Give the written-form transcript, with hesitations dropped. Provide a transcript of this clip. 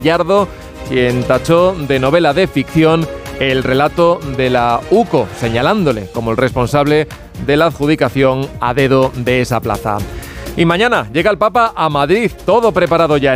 Gallardo, quien tachó de novela de ficción el relato de la UCO, señalándole como el responsable de la adjudicación a dedo de esa plaza. Y mañana llega el Papa a Madrid, todo preparado ya.